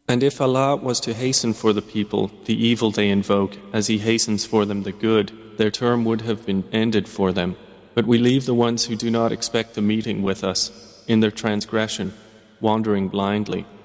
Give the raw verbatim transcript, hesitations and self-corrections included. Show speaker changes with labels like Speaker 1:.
Speaker 1: And if Allah was to hasten for the people the evil they invoke as He hastens for them the good, their term would have been ended for them. But we leave the ones who do not expect the meeting with us in their transgression, wandering blindly.